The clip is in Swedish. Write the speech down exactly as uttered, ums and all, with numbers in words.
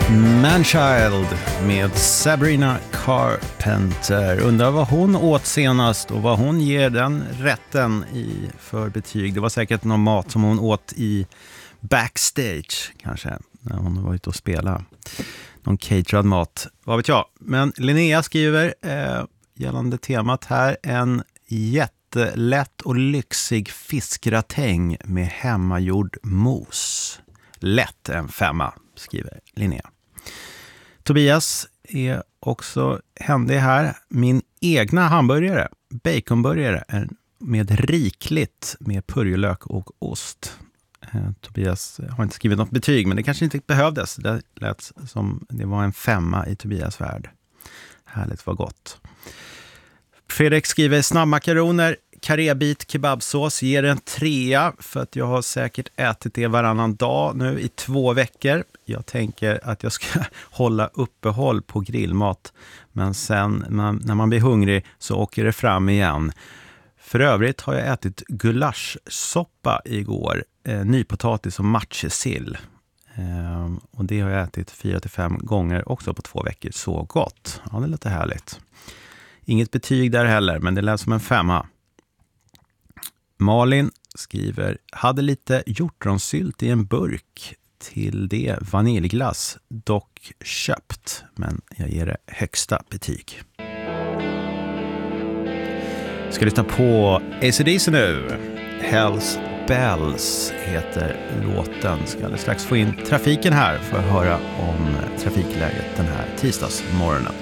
Manchild med Sabrina Carpenter. Undrar vad hon åt senast och vad hon ger den rätten i för betyg. Det var säkert någon mat som hon åt i backstage kanske när hon var ute och spelade. Någon caterad mat, vad vet jag. Men Linnea skriver eh, gällande temat här en jättelätt och lyxig fiskgratäng med hemmagjord mos. Lätt en femma, skriver Linnea. Tobias är också händig här. Min egna hamburgare, baconburgare, är med rikligt med purjolök och ost. Eh, Tobias har inte skrivit något betyg, men det kanske inte behövdes. Det lät som det var en femma i Tobias värld. Härligt, vad gott. Fredrik skriver snabbmakaroner, karébit, kebabsås, ger en trea för att jag har säkert ätit det varannan dag nu i två veckor. Jag tänker att jag ska hålla uppehåll på grillmat, men sen man, när man blir hungrig så åker det fram igen. För övrigt har jag ätit gulaschsoppa igår, eh, nypotatis och matjessill. Eh, och det har jag ätit fyra till fem gånger också på två veckor. Så gott. Ja, det är lite härligt. Inget betyg där heller, men det lät som en femma. Malin skriver, hade lite hjortronsylt i en burk, till det vaniljglass, dock köpt, men jag ger det högsta betyg. Ska lyssna på A C D C nu. Hells Bells heter låten. Ska alldeles strax få in trafiken här för att höra om trafikläget den här tisdagsmorgonen.